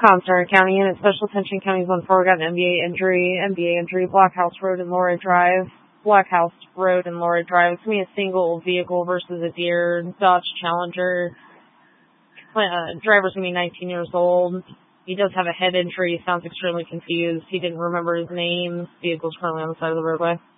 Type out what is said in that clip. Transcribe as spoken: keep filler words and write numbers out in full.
Comstock County Unit Special Attention Counties on four got an N B A injury. N B A injury, Black House Road and Laura Drive. Black House Road and Laura Drive. It's going to be a single vehicle versus a Deere Dodge Challenger. Uh, driver's going to be nineteen years old. He does have a head injury. He sounds extremely confused. He didn't remember his name. Vehicle's currently on the side of the roadway.